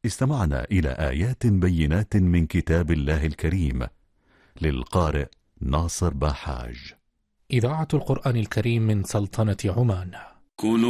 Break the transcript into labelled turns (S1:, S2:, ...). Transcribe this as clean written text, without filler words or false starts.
S1: استمعنا إلى آيات بينات من كتاب الله الكريم للقارئ ناصر باحاج.
S2: إذاعة القرآن الكريم من سلطنة عمان. كونوا